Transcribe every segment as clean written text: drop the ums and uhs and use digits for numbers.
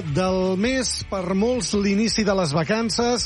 del mes, per molts l'inici de les vacances.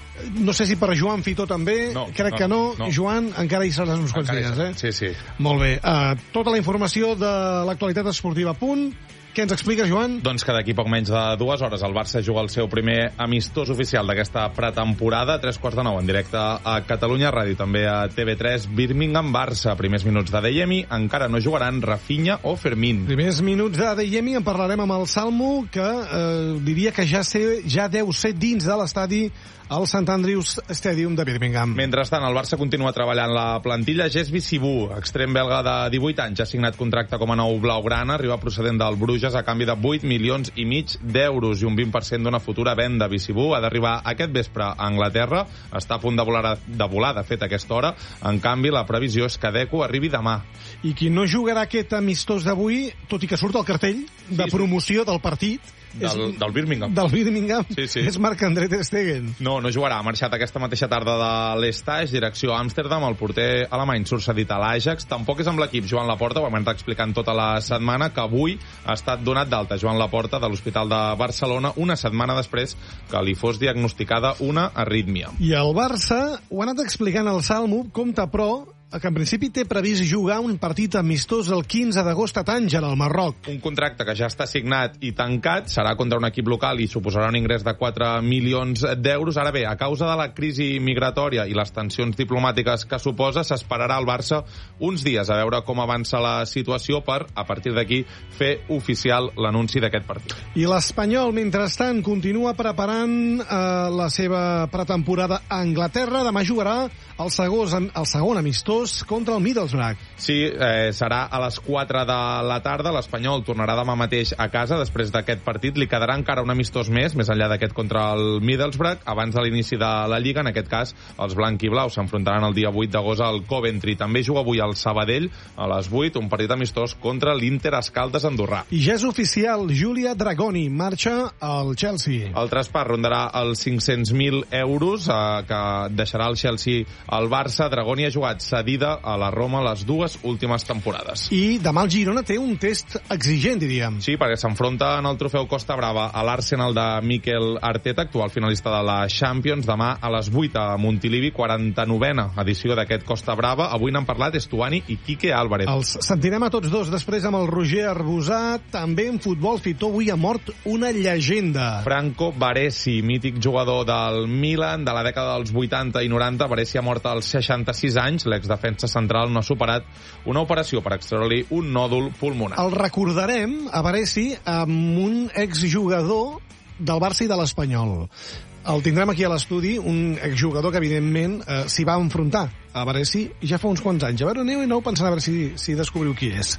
No sé si per Joan Fitó també, crec que no. Joan, encara hi seràs uns quants dies, eh? Sí, sí. Molt bé. Tota la informació de l'actualitat esportiva a punt. Què ens expliques, Joan? Doncs que d'aquí poc menys de 2 hores el Barça juga el seu primer amistós oficial d'aquesta pretemporada, 8:45 en directe a Catalunya Ràdio, també a TV3, Birmingham-Barça. Primers minuts de Adeyemi, encara no jugaran Rafinha o Fermín. Primers minuts de Adeyemi, en parlarem amb el Salmo, que diria que ja deu ser dins de l'estadi al St. Andrews Stadium de Birmingham. Mentrestant, el Barça continua treballant la plantilla. Jesby Sibú, extrem belga de 18 anys, ha signat contracte com a nou blaugrana, arriba procedent del Bruges a canvi de 8,5 milions d'euros i un 20% d'una futura venda. Bisibú ha d'arribar aquest vespre a Anglaterra, està a punt de volar, de fet, a aquesta hora. En canvi, la previsió és que Deco arribi demà. I qui no jugarà aquest amistós d'avui, tot i que surt el cartell de promoció del partit, del Birmingham. Del Birmingham, sí. És Marc-André ter Stegen. No jugarà. Ha marxat aquesta mateixa tarda de l'Estaix, direcció a Amsterdam. El porter alemany surt cedit a l'Ajax. Tampoc és amb l'equip Joan Laporta, ho hem anat explicant tota la setmana, que avui ha estat donat d'alta Joan Laporta de l'Hospital de Barcelona una setmana després que li fos diagnosticada una arrítmia. I el Barça, ho ha anat explicant el Salmo, compta però que en principi té previst jugar un partit amistós el 15 d'agost a Tànger, al Marroc. Un contracte que ja està signat i tancat, serà contra un equip local i suposarà un ingrés de 4 milions d'euros. Ara bé, a causa de la crisi migratòria i les tensions diplomàtiques que suposa, s'esperarà al Barça uns dies a veure com avança la situació per, a partir d'aquí, fer oficial l'anunci d'aquest partit. I l'Espanyol, mentrestant, continua preparant la seva pretemporada a Anglaterra. Demà jugarà el segon amistós contra el Middlesbrough. Sí, serà a les 4 de la tarda. L'Espanyol tornarà demà mateix a casa. Després d'aquest partit li quedarà encara un amistós més enllà d'aquest contra el Middlesbrough, abans de l'inici de la Lliga. En aquest cas, els blanc i blaus s'enfrontaran el dia 8 d'agost al Coventry. També juga avui al Sabadell a les 8, un partit amistós contra l'Inter Escaldes andorrà. I ja és oficial, Giulia Dragoni marxa al Chelsea. El traspàs rondarà els 500.000 euros que deixarà el Chelsea al Barça. Dragoni ha jugat cedida a la Roma les 2 últimes temporades. I demà el Girona té un test exigent, diríem. Sí, perquè s'enfronta en el trofeu Costa Brava a l'Arsenal de Mikel Arteta, actual finalista de la Champions, demà a les 8 a Montilivi, 49a edició d'aquest Costa Brava. Avui n'han parlat Estuani i Quique Álvarez. Els sentirem a tots dos després amb el Roger Arbusà. També en futbol, Fitó, avui ha mort una llegenda. Franco Baresi, mític jugador del Milan de la dècada dels 80 i 90. Baresi ha mort als 66 anys. L'exdefensa central no ha superat una operació per extreure-li un nòdul pulmonar. El recordarem, a Baresi, amb un exjugador del Barça i de l'Espanyol. El tindrem aquí a l'estudi, un exjugador que, evidentment, s'hi va enfrontar a Baresi ja fa uns quants anys. A veure, aneu pensant a veure si descobriu qui és.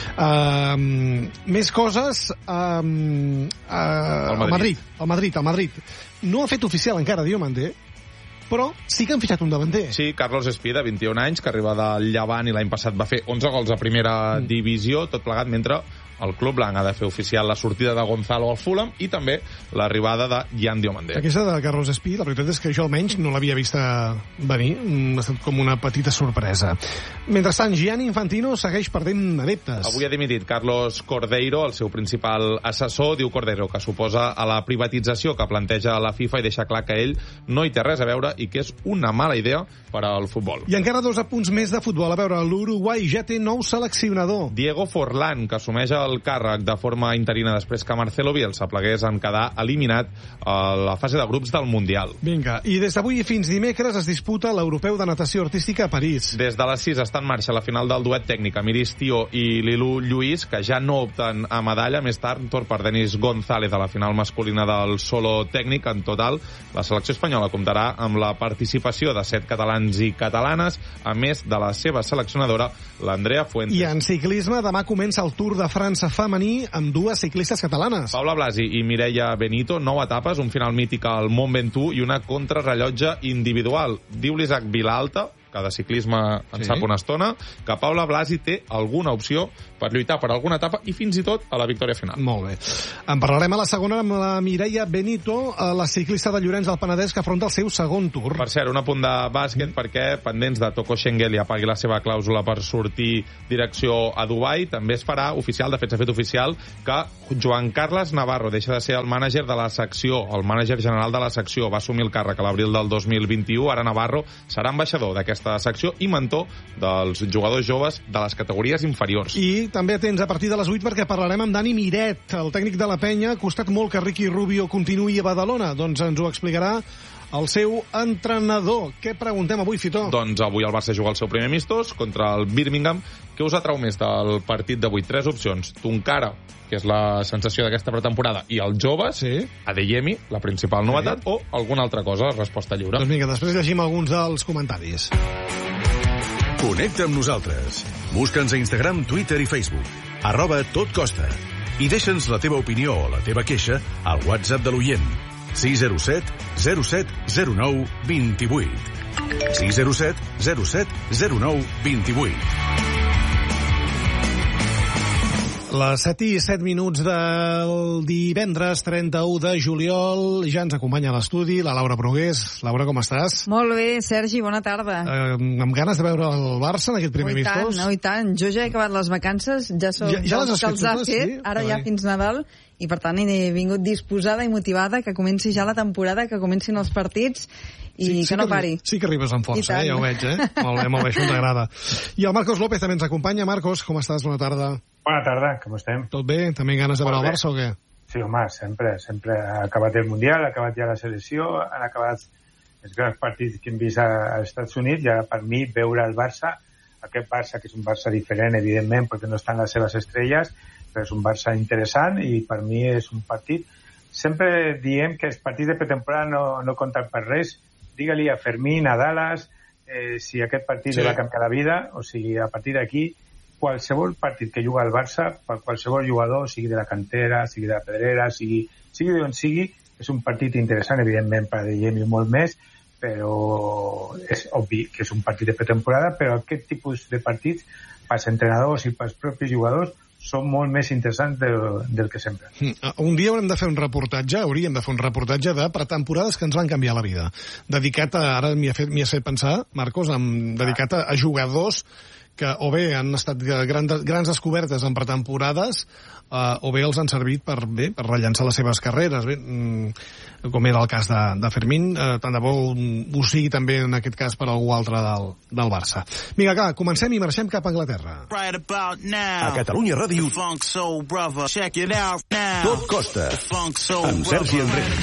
Més coses. El Madrid. No ha fet oficial encara Diomandé, però sí que han fitxat un davanter. Sí, Carlos Espí, de 21 anys, que arriba del Llevant i l'any passat va fer 11 gols a primera divisió, tot plegat mentre el club blanc ha de fer oficial la sortida de Gonzalo al Fulham i també l'arribada de Yan Diomandé. Aquesta de Carlos Espí, la veritat és que jo almenys no l'havia vista venir. Ha estat com una petita sorpresa. Mentrestant, Gianni Infantino segueix perdent adeptes. Avui ha dimitit Carlos Cordeiro, el seu principal assessor. Diu Cordeiro que suposa a la privatització que planteja la FIFA i deixa clar que ell no hi té res a veure i que és una mala idea per al futbol. I encara 2 apunts més de futbol. A veure, l'Uruguai ja té nou seleccionador. Diego Forlán, que assumeix el càrrec de forma interina després que Marcelo Bielsa plegués en quedar eliminat a la fase de grups del Mundial. Vinga, i des d'avui fins dimecres es disputa l'Europeu de Natació Artística a París. Des de les 6 està en marxa la final del duet tècnic Amiris Tio i Lilu Lluís, que ja no opten a medalla. Més tard, torn per Denis González a la final masculina del solo tècnic. En total, la selecció espanyola comptarà amb la participació de 7 catalans i catalanes, a més de la seva seleccionadora, l'Andrea Fuentes. I en ciclisme, demà comença el Tour de França femení amb 2 ciclistes catalanes. Paula Blasi i Mireia Benito, 9 etapes, un final mític al Mont Ventoux i una contrarrellotge individual. Diu l'Isaac Vilalta que de ciclisme en sap una estona, que Paula Blasi té alguna opció per lluitar per alguna etapa i fins i tot a la victòria final. Molt bé. En parlarem a la segona amb la Mireia Benito, la ciclista de Llorenç del Penedès, que afronta el seu segon Tour. Per cert, un apunt de bàsquet, perquè pendents de Toko Schengelia pagui la seva clàusula per sortir direcció a Dubai, també es farà oficial, de fet s'ha fet oficial, que Joan Carles Navarro deixa de ser el mànager de la secció, el mànager general de la secció, va assumir el càrrec a l'abril del 2021, ara Navarro serà ambaixador d'aquesta secció i mentor dels jugadors joves de les categories inferiors. I també atents a partir de les 8 perquè parlarem amb Dani Miret, el tècnic de la penya. Ha costat molt que Ricky Rubio continuï a Badalona, doncs ens ho explicarà el seu entrenador. Què preguntem avui, Fitó? Doncs avui el Barça juga el seu primer amistós contra el Birmingham. Què us atrau més del partit d'avui? 3 opcions. Tonkara, que és la sensació d'aquesta pretemporada, i els joves, Adeyemi, la principal novetat, o alguna altra cosa, resposta lliure. Doncs vinga, després llegim alguns dels comentaris. Connecta amb nosaltres. Busca'ns a Instagram, Twitter i Facebook. @totcosta. I deixa'ns la teva opinió o la teva queixa al WhatsApp de l'oient. 607 07 09 28. 607 07 09 28. Les 7:07 del divendres 31 de juliol. Ja ens acompanya a l'estudi la Laura Brugués. Laura, com estàs? Molt bé, Sergi, bona tarda. Amb ganes de veure el Barça en aquest primer amistós? I tant. Jo ja he acabat les vacances, ja som ja els que els ha fet, ara ja fins Nadal, i per tant he vingut disposada i motivada que comenci ja la temporada, que comencin els partits i que no pari. Sí que arribes amb força, ja ho veig, Molt bé, això ens agrada. I el Marcos López també ens acompanya. Marcos, com estàs? Bona tarda. Bona tarda, com estem? Tot bé? També ganes de veure el Barça o què? Sí, home, sempre ha acabat el Mundial, ha acabat ja la selecció, han acabat els grans partits que hem vist als Estats Units, i ara per mi veure el Barça, aquest Barça que és un Barça diferent, evidentment, perquè no estan les seves estrelles, però és un Barça interessant i per mi és un partit. Sempre diem que els partits de pretemporada no compten per res. Digue-li a Fermín, a Dallas, si aquest partit li va canviar la vida, o sigui, a partir d'aquí, qualsevol partit que juga al Barça, per qualsevol jugador, sigui de la cantera, sigui de la Pedrera, sigui d'on sigui, és un partit interessant, evidentment, per Adeyemi molt més, però és obvi que és un partit de pretemporada, però aquest tipus de partits, pels entrenadors i pels propis jugadors, són molt més interessants del que sempre. Un dia hauríem de fer un reportatge de pretemporades que ens van canviar la vida. Dedicat ara m'hi has fet pensar, Marcos, dedicat a jugadors que o bé han estat grans descobertes en pretemporades o bé els han servit per rellançar les seves carreres, com era el cas de Fermín, tant de bo ho sigui també en aquest cas per algú altre del Barça. Vinga, comencem i marxem cap a Anglaterra. A Catalunya Ràdio, Tot Costa, amb Sergi Enric.